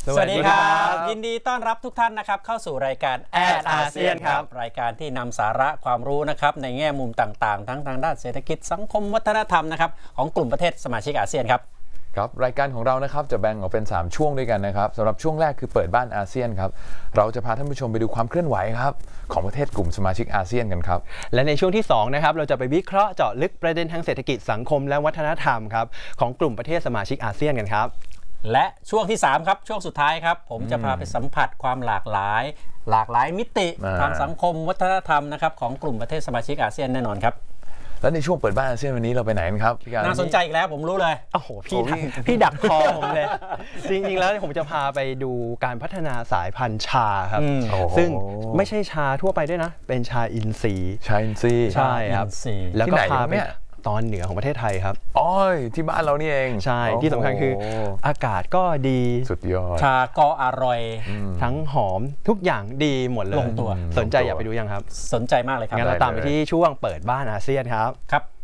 สวัสดีครับยินดีต้อนรับทุกท่านนะครับเข้าสู่รายการแอดอาเซียนครับรายการที่นำสาระความรู้นะครับในแง่มุมต่างๆทั้งทางด้านเศรษฐกิจสังคมวัฒนธรรมนะครับของกลุ่มประเทศสมาชิกอาเซียนครับครับรายการของเรานะครับจะแบ่งออกเป็น3ช่วงด้วยกันนะครับสำหรับช่วงแรกคือเปิดบ้านอาเซียนครับเราจะพาท่านผู้ชมไปดูความเคลื่อนไหวครับของประเทศกลุ่มสมาชิกอาเซียนกันครับและในช่วงที่2นะครับเราจะไปวิเคราะห์เจาะลึกประเด็นทางเศรษฐกิจสังคมและวัฒนธรรมครับของกลุ่มประเทศสมาชิกอาเซียนกันครับและช่วงที่3ครับช่วงสุดท้ายครับผมจะพาไปสัมผัสความหลากหลายมิติทางสังคมวัฒนธรรมนะครับของกลุ่มประเทศสมาชิกอาเซียนแน่นอนครับแล้วในช่วงเปิดบ้านอาเซียนวันนี้เราไปไหนกันครับน่าสนใจอีกแล้วผมรู้เลยโอ้โหพี่ดักคอผมเลยจริงๆแล้วผมจะพาไปดูการพัฒนาสายพันธุ์ชาครับซึ่งไม่ใช่ชาทั่วไปด้วยนะเป็นชาอินทรีย์ใช่ครับแล้วก็พาไปตอนเหนือของประเทศไทยครับที่บ้านเรานี่เองใช่ที่สำคัญคืออากาศก็ดีสุดยอดชาก็อร่อยทั้งหอมทุกอย่างดีหมดเลยลงตัวสนใจอยากไปดูยังครับสนใจมากเลยครับงั้นเราตามไปที่ช่วงเปิดบ้านอาเซียนครับ